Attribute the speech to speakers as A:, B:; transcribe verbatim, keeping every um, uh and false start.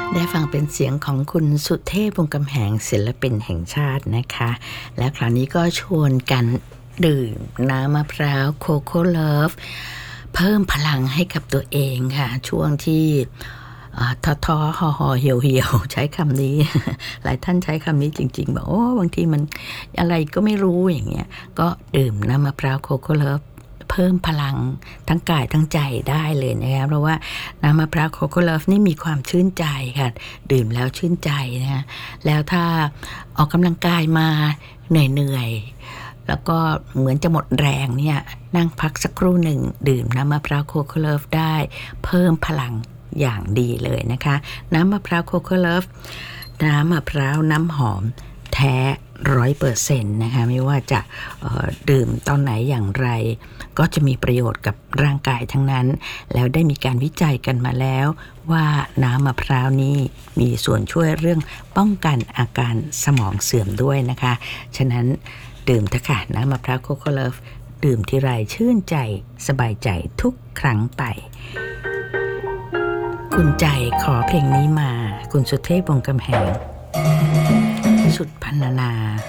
A: ได้ฟังเป็นเสียงของคุณสุเทพ วงศ์กำแหงศิลปินแห่งชาตินะคะและคราวนี้ก็ชวนกันดื่มน้ำมะพร้าวโคโค่เลิฟเพิ่มพลังให้กับตัวเองค่ะช่วงที่ท้อท้อห่อห่อเหี่ยวเหี่ยวใช้คำนี้ หลายท่านใช้คำนี้จริงๆบอกโอ้บางทีมันอะไรก็ไม่รู้อย่างเงี้ยก็ดื่มน้ำมะพร้าวโคโค่เลิฟเพิ่มพลังทั้งกายทั้งใจได้เลยนะคะเพราะว่าน้ำมะพร้าวโคโค่เลิฟนี่มีความชื่นใจค่ะดื่มแล้วชื่นใจนะแล้วถ้าออกกำลังกายมาเหนื่อยๆแล้วก็เหมือนจะหมดแรงเนี่ยนั่งพักสักครู่หนึ่งดื่มน้ำมะพร้าวโคโค่เลิฟได้เพิ่มพลังอย่างดีเลยนะคะน้ำมะพร้าวโคโค่เลิฟน้ำมะพร้าวน้ำหอมแท้ร้อยเปอร์เซ็นต์นะคะไม่ว่าจะดื่มตอนไหนอย่างไรก็จะมีประโยชน์กับร่างกายทั้งนั้นแล้วได้มีการวิจัยกันมาแล้วว่าน้ำมะพร้าวนี้มีส่วนช่วยเรื่องป้องกันอาการสมองเสื่อมด้วยนะคะฉะนั้นดื่มเถอะค่ะน้ำมะพร้าวโคโค่เลิฟดื่มทีไรชื่นใจสบายใจทุกครั้งไปคุณใจขอเพลงนี้มาคุณสุเทพ วงศ์กำแหงสุดพรรณนา